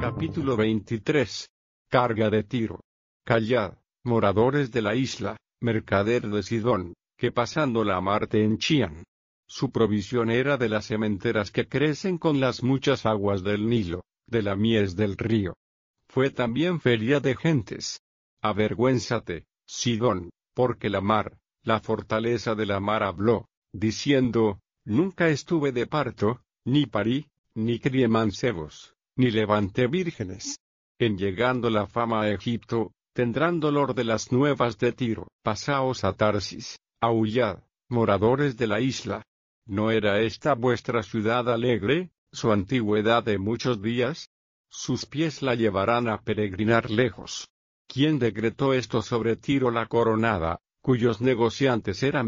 Capítulo 23. Carga de Tiro. Callad, moradores de la isla, mercader de Sidón, que pasando la mar te henchían. Su provisión era de las sementeras que crecen con las muchas aguas del Nilo, de la mies del río. Fue también feria de gentes. Avergüénzate, Sidón, porque la mar, la fortaleza de la mar habló, diciendo: nunca estuve de parto, ni parí, ni crié mancebos, ni levanté vírgenes. En llegando la fama a Egipto, tendrán dolor de las nuevas de Tiro. Pasaos a Tarsis, aullad, moradores de la isla. ¿No era esta vuestra ciudad alegre, su antigüedad de muchos días? Sus pies la llevarán a peregrinar lejos. ¿Quién decretó esto sobre Tiro la coronada, cuyos negociantes eran